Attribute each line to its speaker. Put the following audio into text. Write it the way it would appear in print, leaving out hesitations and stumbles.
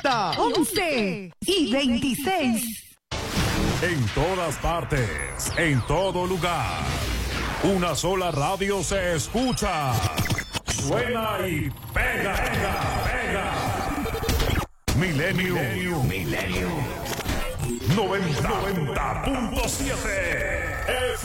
Speaker 1: Costa, 11:26.
Speaker 2: En todas partes, en todo lugar. Una sola radio se escucha. Suena y pega, pega, pega. Milenio 90.7